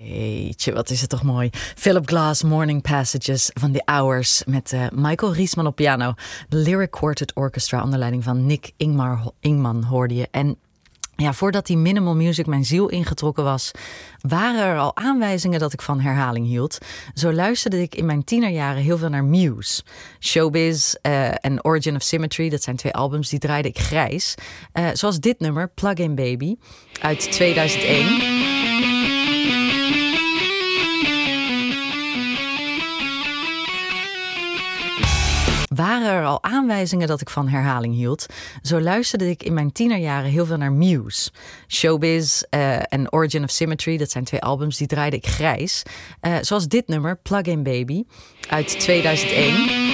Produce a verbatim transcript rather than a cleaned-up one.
Jeetje, wat is het toch mooi. Philip Glass, Morning Passages van The Hours met uh, Michael Riesman op piano. De Lyric Quartet Orchestra onder leiding van Nick Ingmar, Ingman hoorde je. En ja, voordat die minimal music mijn ziel ingetrokken was, waren er al aanwijzingen dat ik van herhaling hield. Zo luisterde ik in mijn tienerjaren heel veel naar Muse. Showbiz uh, en Origin of Symmetry, dat zijn twee albums, die draaide ik grijs. Uh, zoals dit nummer, Plug-in Baby, uit tweeduizend één. Waren er al aanwijzingen dat ik van herhaling hield. Zo luisterde ik in mijn tienerjaren heel veel naar Muse. Showbiz uh, en Origin of Symmetry, dat zijn twee albums, die draaide ik grijs. Uh, zoals dit nummer, Plug-in Baby, uit tweeduizend één.